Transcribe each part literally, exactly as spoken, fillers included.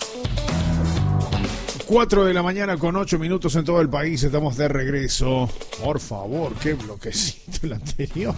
cuatro de la mañana con ocho minutos en todo el país. Estamos de regreso. Por favor, qué bloquecito el anterior.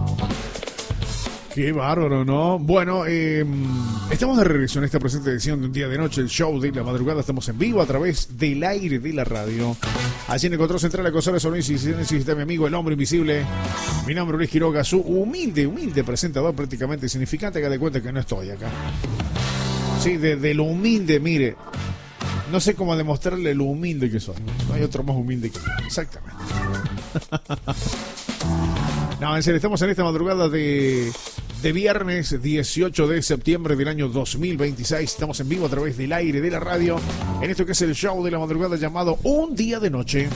Qué bárbaro, ¿no? Bueno, eh, estamos de regreso en esta presente edición de Un Día de Noche, el show de la madrugada. Estamos en vivo a través del aire de la radio. Allí en el control central, la consola de sonido y está mi amigo, el hombre invisible. Mi nombre es Luis Quiroga, su humilde, humilde presentador, prácticamente insignificante. Haga de cuenta que no estoy acá. Sí, de, de lo humilde, mire. No sé cómo demostrarle lo humilde que soy. No hay otro más humilde que yo. Exactamente. No, en serio, estamos en esta madrugada de, de viernes dieciocho de septiembre del año dos mil veintiséis. Estamos en vivo a través del aire de la radio en esto que es el show de la madrugada llamado Un Día de Noche.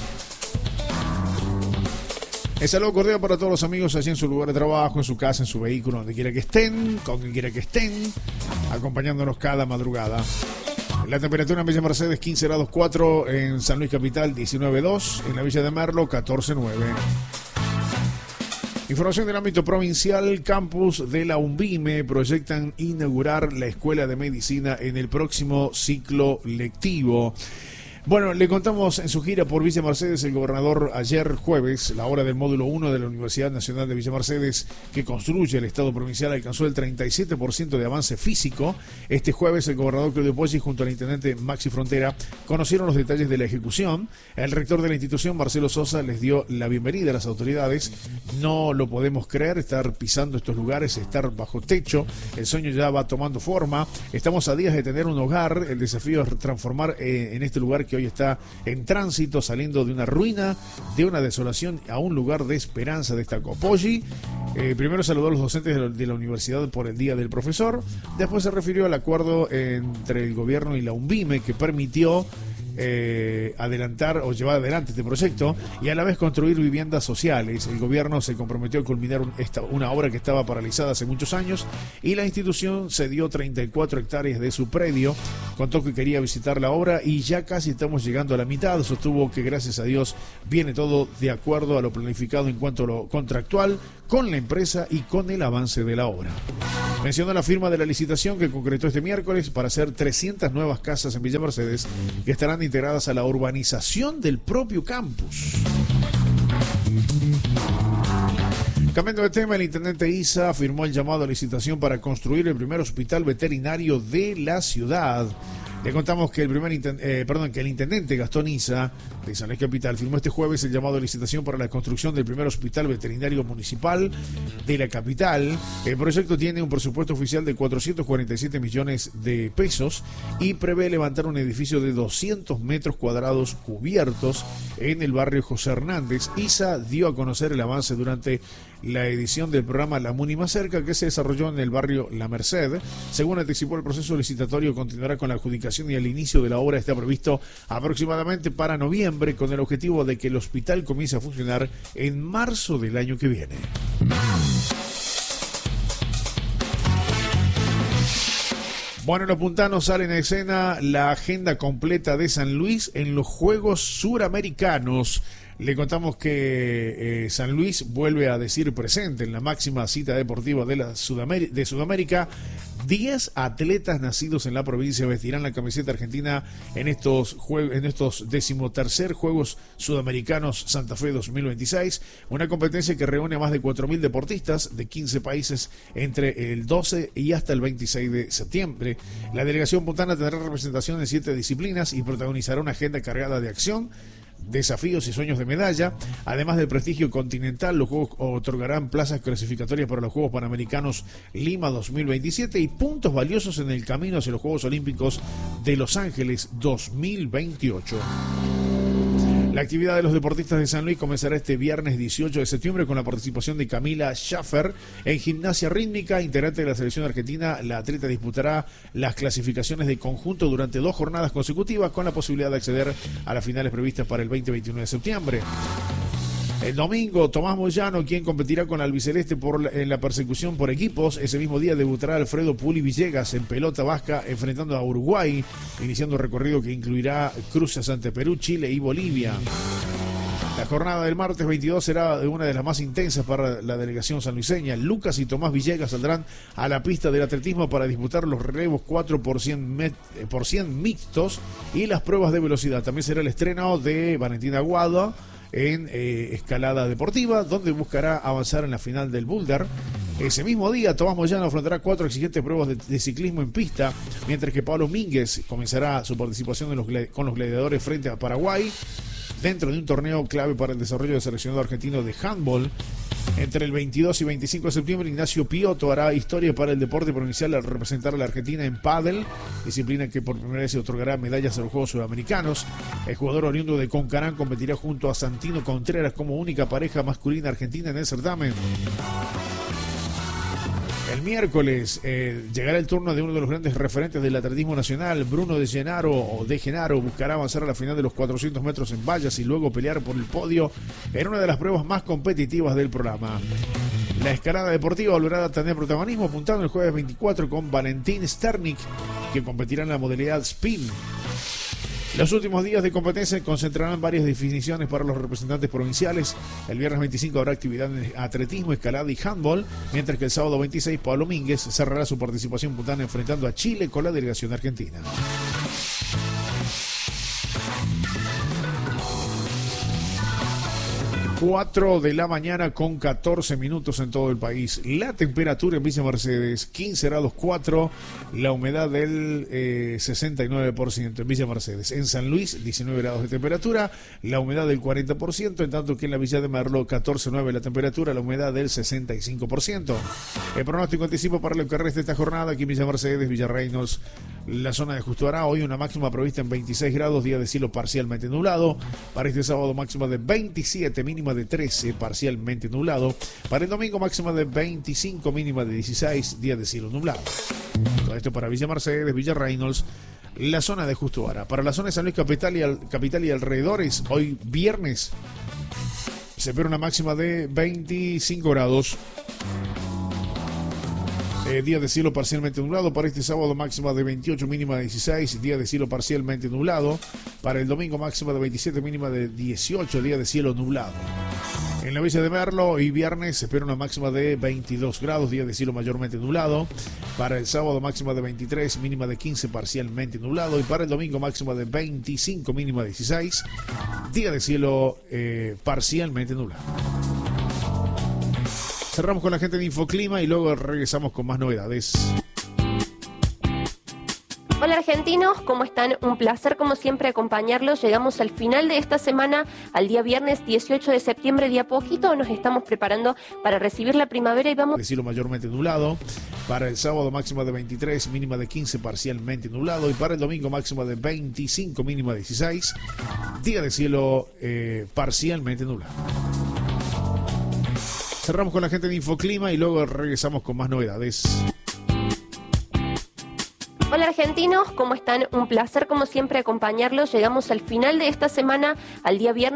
El saludo cordial para todos los amigos allí en su lugar de trabajo, en su casa, en su vehículo, donde quiera que estén, con quien quiera que estén, acompañándonos cada madrugada. La temperatura en Villa Mercedes quince grados cuatro, en San Luis Capital diecinueve dos, en la Villa de Merlo catorce nueve. Información del ámbito provincial. Campus de la UNVIME proyectan inaugurar la Escuela de Medicina en el próximo ciclo lectivo. Bueno, le contamos en su gira por Villa Mercedes, el gobernador ayer jueves, la hora del módulo uno de la Universidad Nacional de Villa Mercedes, que construye el Estado provincial, alcanzó el treinta y siete por ciento de avance físico. Este jueves el gobernador Claudio Poggi junto al intendente Maxi Frontera conocieron los detalles de la ejecución. El rector de la institución, Marcelo Sosa, les dio la bienvenida a las autoridades. No lo podemos creer, estar pisando estos lugares, estar bajo techo. El sueño ya va tomando forma. Estamos a días de tener un hogar. El desafío es transformar eh, en este lugar que hoy está en tránsito, saliendo de una ruina, de una desolación, a un lugar de esperanza, destacó Poggi. Eh, primero saludó a los docentes de la, de la universidad por el Día del Profesor. Después se refirió al acuerdo entre el gobierno y la UNVIME que permitió Eh, adelantar o llevar adelante este proyecto y a la vez construir viviendas sociales. El gobierno se comprometió a culminar un, esta, una obra que estaba paralizada hace muchos años y la institución cedió treinta y cuatro hectáreas de su predio. Contó que quería visitar la obra y ya casi estamos llegando a la mitad. Sostuvo que gracias a Dios viene todo de acuerdo a lo planificado en cuanto a lo contractual con la empresa y con el avance de la obra. Mencionó la firma de la licitación que concretó este miércoles para hacer trescientas nuevas casas en Villa Mercedes que estarán integradas a la urbanización del propio campus. Cambiando de tema, el intendente Isa firmó el llamado a licitación para construir el primer hospital veterinario de la ciudad. Le contamos que el primer inten- eh, perdón, que el intendente Gastón Isa de San Luis Capital firmó este jueves el llamado de licitación para la construcción del primer hospital veterinario municipal de la capital. El proyecto tiene un presupuesto oficial de cuatrocientos cuarenta y siete millones de pesos y prevé levantar un edificio de doscientos metros cuadrados cubiertos en el barrio José Hernández. Isa dio a conocer el avance durante la edición del programa La Muni Más Cerca, que se desarrolló en el barrio La Merced. Según anticipó, el proceso licitatorio continuará con la adjudicación y el inicio de la obra está previsto aproximadamente para noviembre, con el objetivo de que el hospital comience a funcionar en marzo del año que viene. Bueno, los puntanos salen a escena la agenda completa de San Luis en los Juegos Suramericanos. Le contamos que eh, San Luis vuelve a decir presente en la máxima cita deportiva de, la Sudamérica, de Sudamérica. diez atletas nacidos en la provincia vestirán la camiseta argentina en estos, jue- en estos decimotercer Juegos Sudamericanos Santa Fe dos mil veintiséis, una competencia que reúne a más de cuatro mil deportistas de quince países entre el doce y hasta el veintiséis de septiembre. La delegación puntana tendrá representación en siete disciplinas y protagonizará una agenda cargada de acción, desafíos y sueños de medalla. Además del prestigio continental, los Juegos otorgarán plazas clasificatorias para los Juegos Panamericanos Lima dos mil veintisiete y puntos valiosos en el camino hacia los Juegos Olímpicos de Los Ángeles dos mil veintiocho. La actividad de los deportistas de San Luis comenzará este viernes dieciocho de septiembre con la participación de Camila Schaffer en gimnasia rítmica, integrante de la selección argentina. La atleta disputará las clasificaciones de conjunto durante dos jornadas consecutivas con la posibilidad de acceder a las finales previstas para el veinte y veintiuno de septiembre. El domingo, Tomás Moyano, quien competirá con la albiceleste por la, en la persecución por equipos. Ese mismo día debutará Alfredo Puli Villegas en pelota vasca, enfrentando a Uruguay, iniciando un recorrido que incluirá cruces ante Perú, Chile y Bolivia. La jornada del martes veintidós será una de las más intensas para la delegación sanluiseña. Lucas y Tomás Villegas saldrán a la pista del atletismo para disputar los relevos cuatro por cien, met, por cien mixtos y las pruebas de velocidad. También será el estreno de Valentina Aguado en eh, escalada deportiva, donde buscará avanzar en la final del boulder. Ese mismo día, Tomás Moyano afrontará cuatro exigentes pruebas de, de ciclismo en pista, mientras que Pablo Mínguez comenzará su participación en los, con los gladiadores frente a Paraguay, dentro de un torneo clave para el desarrollo del seleccionado argentino de handball. Entre el veintidós y veinticinco de septiembre, Ignacio Piotto hará historia para el deporte provincial al representar a la Argentina en pádel, disciplina que por primera vez se otorgará medallas a los Juegos Sudamericanos. El jugador oriundo de Concarán competirá junto a Santino Contreras como única pareja masculina argentina en el certamen. El miércoles eh, llegará el turno de uno de los grandes referentes del atletismo nacional. Bruno De Genaro o De Genaro buscará avanzar a la final de los cuatrocientos metros en vallas y luego pelear por el podio en una de las pruebas más competitivas del programa. La escalada deportiva volverá a tener protagonismo, apuntando el jueves veinticuatro con Valentín Sternik, que competirá en la modalidad spin. Los últimos días de competencia concentrarán varias definiciones para los representantes provinciales. El viernes veinticinco habrá actividad en atletismo, escalada y handball, mientras que el sábado veintiséis Pablo Mínguez cerrará su participación puntana enfrentando a Chile con la delegación argentina. cuatro de la mañana con catorce minutos en todo el país. La temperatura en Villa Mercedes, quince grados cuatro, la humedad del eh, sesenta y nueve por ciento en Villa Mercedes. En San Luis, diecinueve grados de temperatura, la humedad del cuarenta por ciento, en tanto que en la Villa de Merlo, catorce nueve la temperatura, la humedad del sesenta y cinco por ciento. El pronóstico anticipo para lo que resta esta jornada aquí en Villa Mercedes, Villa Reynolds, la zona de Justo Ará, hoy una máxima prevista en veintiséis grados, día de cielo parcialmente nublado. Para este sábado máxima de veintisiete, mínima de trece, parcialmente nublado. Para el domingo máxima de veinticinco, mínima de dieciséis, día de cielo nublado. Todo esto para Villa Mercedes, Villa Reynolds, la zona de Justo Ará. Para la zona de San Luis Capital y, al, capital y alrededores, hoy viernes se espera una máxima de veinticinco grados. Eh, día de cielo parcialmente nublado. Para este sábado máxima de veintiocho, mínima de dieciséis, día de cielo parcialmente nublado. Para el domingo máxima de veintisiete, mínima de dieciocho, día de cielo nublado. En la Villa de Merlo y viernes se espera una máxima de veintidós grados, día de cielo mayormente nublado. Para el sábado máxima de veintitrés, mínima de quince, parcialmente nublado. Y para el domingo máxima de veinticinco, mínima de dieciséis, día de cielo eh, parcialmente nublado. Cerramos con la gente de Infoclima y luego regresamos con más novedades. Hola argentinos, ¿cómo están? Un placer como siempre acompañarlos. Llegamos al final de esta semana, al día viernes dieciocho de septiembre, día poquito nos estamos preparando para recibir la primavera y vamos... De cielo mayormente nublado. Para el sábado máxima de veintitrés, mínima de quince, parcialmente nublado. Y para el domingo máxima de veinticinco, mínima de dieciséis, día de cielo eh, parcialmente nublado. Cerramos con la gente de Infoclima y luego regresamos con más novedades. Hola argentinos, ¿cómo están? Un placer como siempre acompañarlos. Llegamos al final de esta semana, al día viernes.